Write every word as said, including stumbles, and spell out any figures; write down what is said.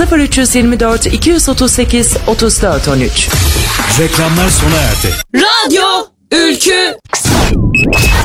sıfır üç yüz yirmi dört iki yüz otuz sekiz otuz dört on üç. Reklamlar sona erdi. Radyo Ülkü.